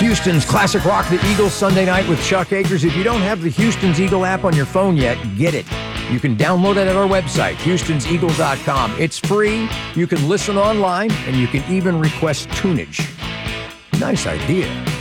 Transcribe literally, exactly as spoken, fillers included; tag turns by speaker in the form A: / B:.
A: Houston's Classic Rock the Eagles Sunday night with Chuck Akers. If you don't have the Houston's Eagle app on your phone yet, get it. You can download it at our website, houstons eagle dot com. It's free. You can listen online, and you can even request tunage. Nice idea.